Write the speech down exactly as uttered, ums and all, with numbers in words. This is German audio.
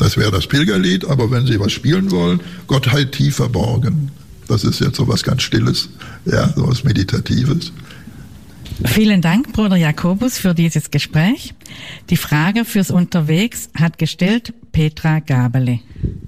Das wäre das Pilgerlied, aber wenn Sie was spielen wollen, Gottheit tief verborgen. Das ist jetzt so was ganz Stilles, ja, so was Meditatives. Vielen Dank, Bruder Jakobus, für dieses Gespräch. Die Frage fürs Unterwegs hat gestellt Petra Gabele.